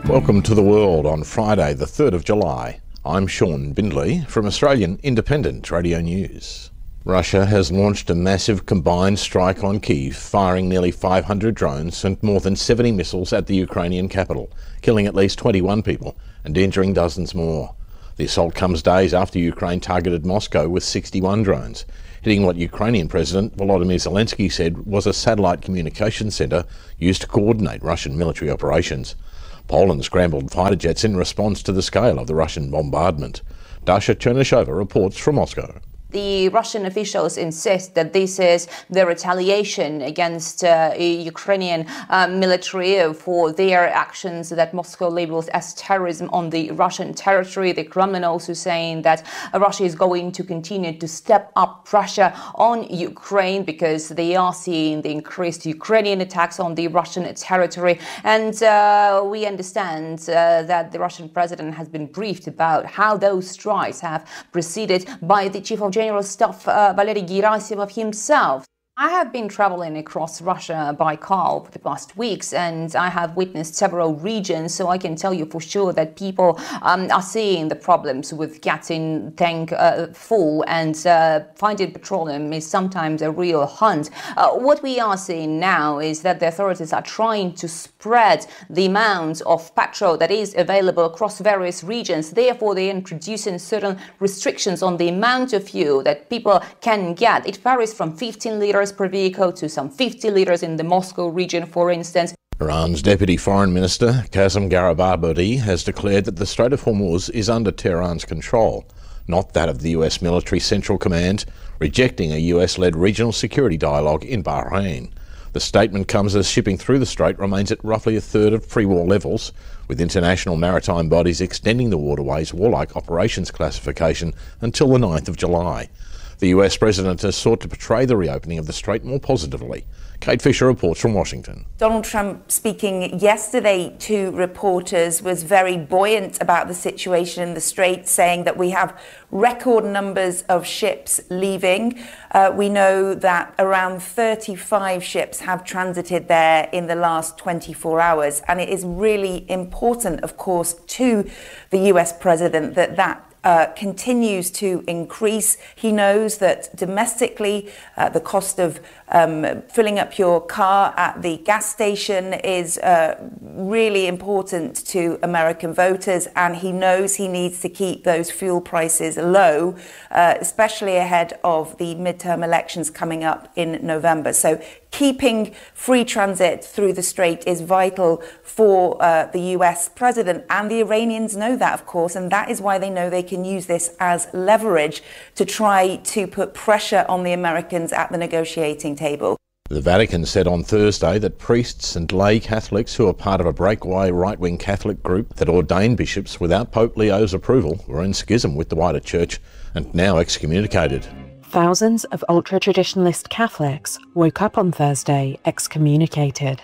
Welcome to The World on Friday, the 3rd of July. I'm Sean Bindley from Australian Independent Radio News. Russia has launched a massive combined strike on Kyiv, firing nearly 500 drones and more than 70 missiles at the Ukrainian capital, killing at least 21 people and injuring dozens more. The assault comes days after Ukraine targeted Moscow with 61 drones, hitting what Ukrainian President Volodymyr Zelensky said was a satellite communications centre used to coordinate Russian military operations. Poland scrambled fighter jets in response to the scale of the Russian bombardment. Dasha Chernyshova reports from Moscow. The Russian officials insist that this is the retaliation against Ukrainian military for their actions that Moscow labels as terrorism on the Russian territory. The Kremlin also saying that Russia is going to continue to step up pressure on Ukraine because they are seeing the increased Ukrainian attacks on the Russian territory. And we understand that the Russian president has been briefed about how those strikes have proceeded by the chief of General Staff Valery Gerasimov himself. I have been traveling across Russia by car for the past weeks, and I have witnessed several regions, so I can tell you for sure that people are seeing the problems with getting tank full, and finding petroleum is sometimes a real hunt. What we are seeing now is that the authorities are trying to spread the amount of petrol that is available across various regions. Therefore, they're introducing certain restrictions on the amount of fuel that people can get. It varies from 15 liters per vehicle to some 50 liters in the Moscow region, for instance. Iran's Deputy Foreign Minister Kazem Garibabadi has declared that the Strait of Hormuz is under Tehran's control, not that of the US Military Central Command, rejecting a US-led regional security dialogue in Bahrain. The statement comes as shipping through the strait remains at roughly a third of pre-war levels, with international maritime bodies extending the waterway's warlike operations classification until the 9th of July. The US president has sought to portray the reopening of the strait more positively. Kate Fisher reports from Washington. Donald Trump, speaking yesterday to reporters, was very buoyant about the situation in the strait, saying that we have record numbers of ships leaving. We know that around 35 ships have transited there in the last 24 hours. And it is really important, of course, to the US president that continues to increase. He knows that domestically, the cost of filling up your car at the gas station is really important to American voters, and he knows he needs to keep those fuel prices low, especially ahead of the midterm elections coming up in November. So keeping free transit through the strait is vital for the US president, and the Iranians know that, of course, and that is why they know they can use this as leverage to try to put pressure on the Americans at the negotiating table. The Vatican said on Thursday that priests and lay Catholics who are part of a breakaway right-wing Catholic group that ordained bishops without Pope Leo's approval were in schism with the wider church and now excommunicated. Thousands of ultra-traditionalist Catholics woke up on Thursday excommunicated.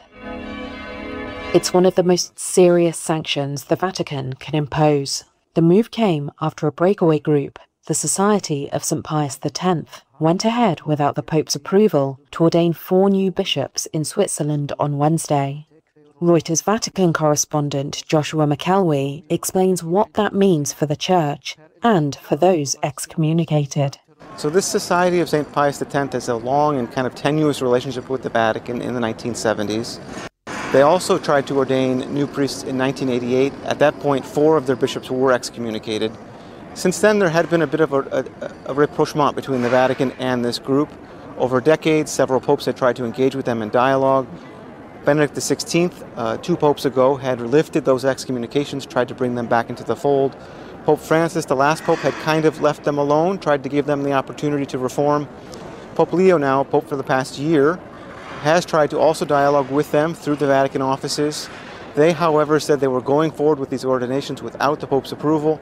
It's one of the most serious sanctions the Vatican can impose. The move came after a breakaway group, the Society of St. Pius X, went ahead without the Pope's approval to ordain 4 new bishops in Switzerland on Wednesday. Reuters Vatican correspondent Joshua McElwee explains what that means for the Church and for those excommunicated. So this Society of St. Pius X has a long and kind of tenuous relationship with the Vatican in the 1970s. They also tried to ordain new priests in 1988. At that point, 4 of their bishops were excommunicated. Since then, there had been a bit of a rapprochement between the Vatican and this group. Over decades, several popes had tried to engage with them in dialogue. Benedict XVI, 2 popes ago, had lifted those excommunications, tried to bring them back into the fold. Pope Francis, the last pope, had kind of left them alone, tried to give them the opportunity to reform. Pope Leo now, pope for the past year, has tried to also dialogue with them through the Vatican offices. They, however, said they were going forward with these ordinations without the Pope's approval.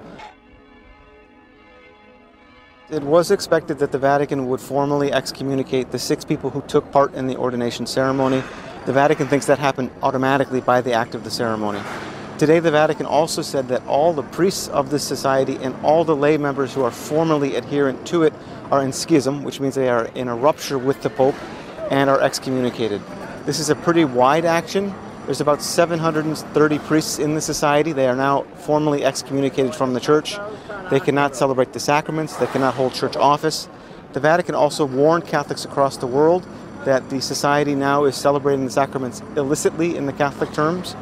It was expected that the Vatican would formally excommunicate the 6 people who took part in the ordination ceremony. The Vatican thinks that happened automatically by the act of the ceremony. Today, the Vatican also said that all the priests of this society and all the lay members who are formally adherent to it are in schism, which means they are in a rupture with the Pope and are excommunicated. This is a pretty wide action. There's about 730 priests in the society. They are now formally excommunicated from the church. They cannot celebrate the sacraments. They cannot hold church office. The Vatican also warned Catholics across the world that the society now is celebrating the sacraments illicitly in the Catholic terms.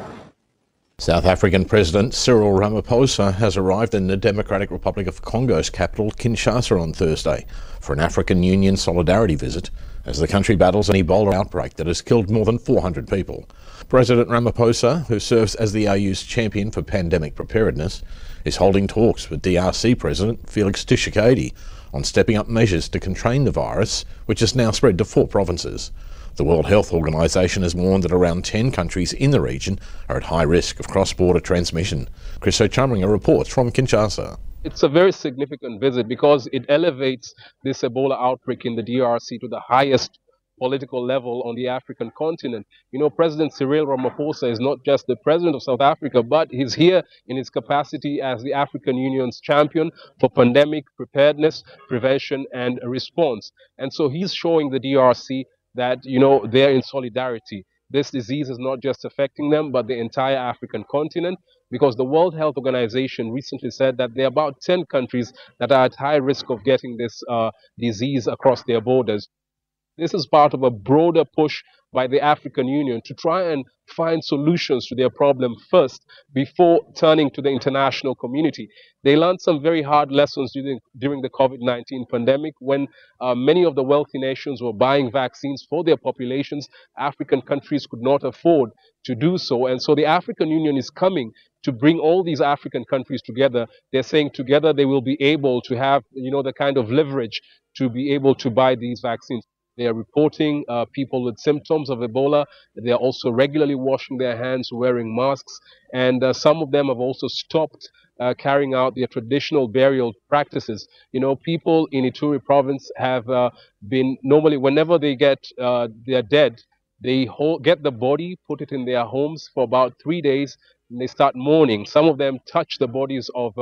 South African President Cyril Ramaphosa has arrived in the Democratic Republic of Congo's capital, Kinshasa, on Thursday for an African Union solidarity visit as the country battles an Ebola outbreak that has killed more than 400 people. President Ramaphosa, who serves as the AU's champion for pandemic preparedness, is holding talks with DRC President Felix Tshisekedi on stepping up measures to contain the virus, which has now spread to 4 provinces. The World Health Organization has warned that around 10 countries in the region are at high risk of cross-border transmission. Chris O'Chamringer reports from Kinshasa. It's a very significant visit because it elevates this Ebola outbreak in the DRC to the highest political level on the African continent. You know, President Cyril Ramaphosa is not just the president of South Africa, but he's here in his capacity as the African Union's champion for pandemic preparedness, prevention, and response. And so he's showing the DRC that, you know, they're in solidarity. This disease is not just affecting them, but the entire African continent, because the World Health Organization recently said that there are about 10 countries that are at high risk of getting this disease across their borders. This is part of a broader push by the African Union to try and find solutions to their problem first before turning to the international community. They learned some very hard lessons during the COVID-19 pandemic when many of the wealthy nations were buying vaccines for their populations. African countries could not afford to do so. And so the African Union is coming to bring all these African countries together. They're saying together they will be able to have, you know, the kind of leverage to be able to buy these vaccines. They are reporting people with symptoms of Ebola. They are also regularly washing their hands, wearing masks, and some of them have also stopped carrying out their traditional burial practices. You know, people in Ituri province have been normally, whenever they get their dead, they get the body, put it in their homes for about 3 days, and they start mourning. Some of them touch the bodies of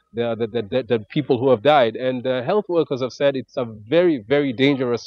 the people who have died. And health workers have said it's a very, very dangerous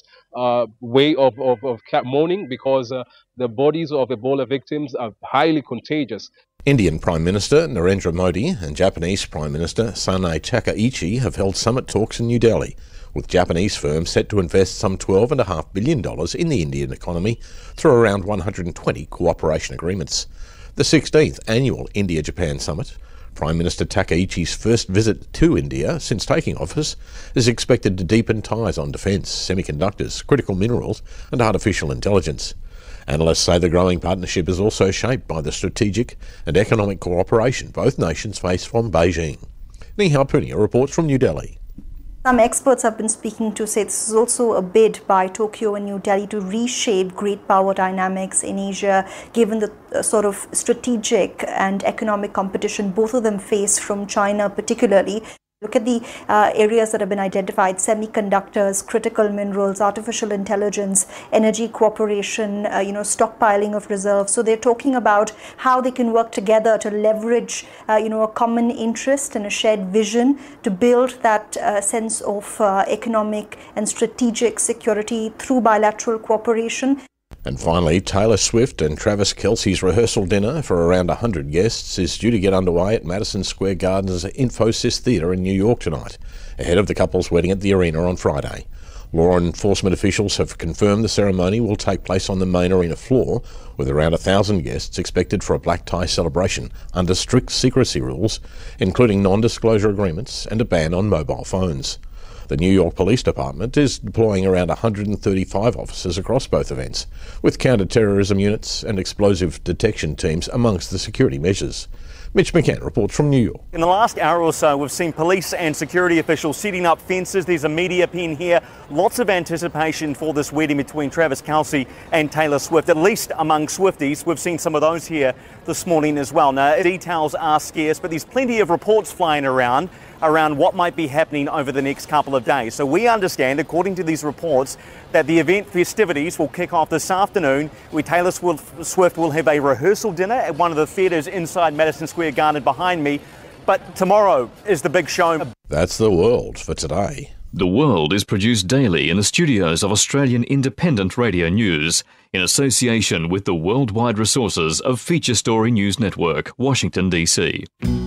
way of mourning because the bodies of Ebola victims are highly contagious. Indian Prime Minister Narendra Modi and Japanese Prime Minister Sanae Takaichi have held summit talks in New Delhi, with Japanese firms set to invest some $12.5 billion in the Indian economy through around 120 cooperation agreements. The 16th annual India-Japan Summit, Prime Minister Takaichi's first visit to India since taking office, is expected to deepen ties on defence, semiconductors, critical minerals and artificial intelligence. Analysts say the growing partnership is also shaped by the strategic and economic cooperation both nations face from Beijing. Nihal Punia reports from New Delhi. Some experts have been speaking to say this is also a bid by Tokyo and New Delhi to reshape great power dynamics in Asia, given the sort of strategic and economic competition both of them face from China particularly. Look at the areas that have been identified: semiconductors, critical minerals, artificial intelligence, energy cooperation, stockpiling of reserves. So they're talking about how they can work together to leverage, a common interest and a shared vision to build that sense of economic and strategic security through bilateral cooperation. And finally, Taylor Swift and Travis Kelce's rehearsal dinner for around 100 guests is due to get underway at Madison Square Garden's Infosys Theatre in New York tonight, ahead of the couple's wedding at the arena on Friday. Law enforcement officials have confirmed the ceremony will take place on the main arena floor, with around 1,000 guests expected for a black tie celebration under strict secrecy rules, including non-disclosure agreements and a ban on mobile phones. The New York Police Department is deploying around 135 officers across both events, with counter-terrorism units and explosive detection teams amongst the security measures. Mitch McCann reports from New York. In the last hour or so, we've seen police and security officials setting up fences. There's a media pen here. Lots of anticipation for this wedding between Travis Kelce and Taylor Swift, at least among Swifties. We've seen some of those here this morning as well. Now, details are scarce, but there's plenty of reports flying around what might be happening over the next couple of days. So we understand, according to these reports, that the event festivities will kick off this afternoon, where Taylor Swift will have a rehearsal dinner at one of the theatres inside Madison Square Garden behind me. But tomorrow is the big show. That's the world for today. The World is produced daily in the studios of Australian Independent Radio News in association with the worldwide resources of Feature Story News Network, Washington, D.C.